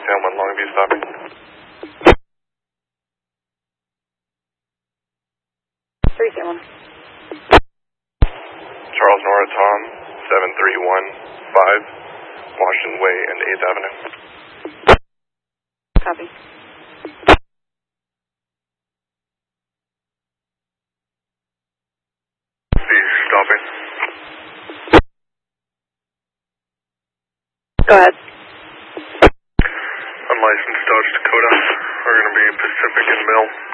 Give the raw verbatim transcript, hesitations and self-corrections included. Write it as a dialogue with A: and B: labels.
A: San Juan Longview stopping.
B: three San Juan.
A: Charles Nora Tom, seven three one five, Washington Way and eighth Avenue.
B: Copy.
A: Stopping.
B: Go ahead.
A: Unlicensed Dodge Dakota. We're going to be Pacific and Mill.